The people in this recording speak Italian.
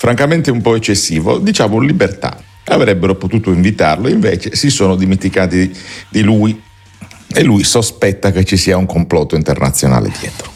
francamente un po' eccessivo, diciamo libertà. Avrebbero potuto invitarlo, invece si sono dimenticati di lui e lui sospetta che ci sia un complotto internazionale dietro.